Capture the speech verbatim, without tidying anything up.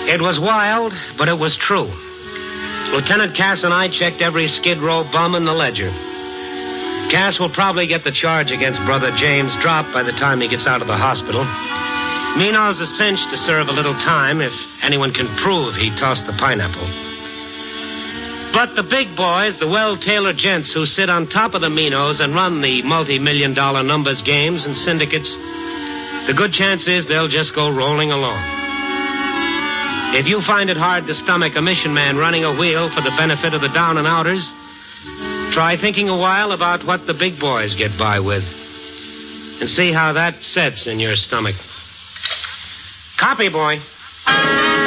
It was wild, but it was true. Lieutenant Cass and I checked every Skid Row bum in the ledger. Cass will probably get the charge against Brother James dropped by the time he gets out of the hospital. Mino's a cinch to serve a little time if anyone can prove he tossed the pineapple. But the big boys, the well-tailored gents who sit on top of the Minos and run the multi-million dollar numbers games and syndicates, the good chance is they'll just go rolling along. If you find it hard to stomach a mission man running a wheel for the benefit of the down and outers, try thinking a while about what the big boys get by with and see how that sets in your stomach. Copy, boy.